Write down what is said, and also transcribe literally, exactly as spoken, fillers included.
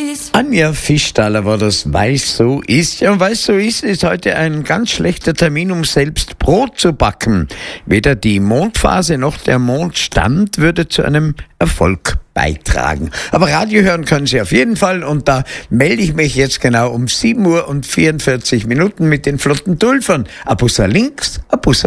ist. Anja Fischtaler war das, weiß so ist. Ja, und weiß so ist, ist heute ein ganz schlechter Termin, um selbst Brot zu backen. Weder die Mondphase noch der Mondstand würde zu einem Erfolg beitragen. Aber Radio hören können Sie auf jeden Fall, und da melde ich mich jetzt genau um sieben Uhr und vierundvierzig Minuten mit den flotten Dulfern. Ein Busser links, ein Busser